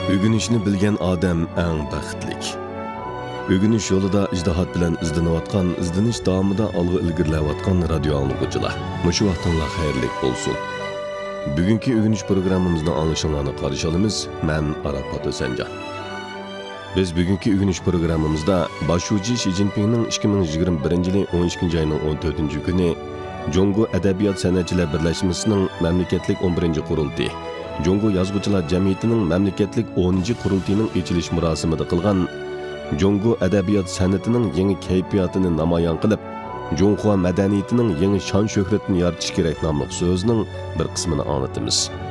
Ögünüşni bilgan odam eng baxtlik. Ögünüş yo'lida ijtihod bilan izlanayotgan, izlanish davomida olg'a ilgarilayotgan radio anglag'uchilar. Mushu vaqtinglar xayrli bo'lsin. Bugungi ögünüş programmamizning anglashinglarni qarshi olamiz. Men Arafat O'sanjon. Biz bugungi ögünüş programmamizda boshuvchi Xi Jinpingning 2021-yil 12 oyning 14 kuni Jongo Adabiyot San'atchilar Birlashmasining mamlakatlik 11-qurultiyi, Jongo Yozuvchilar Jamiyatining mamlakatlik 10-qurultiyining ochilish marosimida qilgan Jongo adabiyot san'atining yangi kayfiyatini namoyon qilib, Jongo madaniyatining yangi shon-shuhratini yaratish kerak nomli so'zning bir qismini anlatamiz.